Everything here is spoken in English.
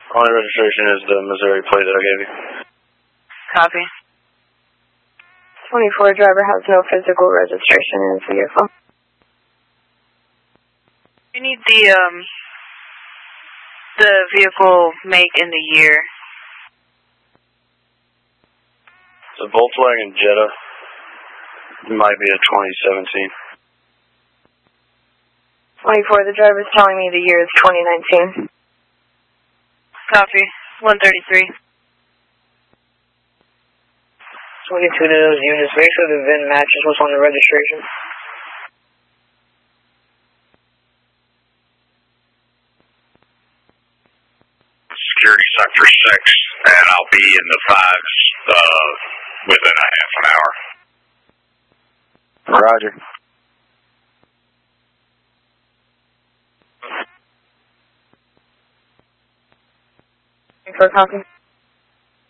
Only registration is the Missouri plate that I gave you. Copy. 24 driver has no physical registration in his vehicle. You need the vehicle make and the year. It's a Volkswagen Jetta. It might be a 2017. 24, the driver's telling me the year is 2019. Copy. 133. 22 to those units. Make sure the VIN matches what's on the registration. Security sector 6, and I'll be in the 5s within a half an hour. Roger. For a copy.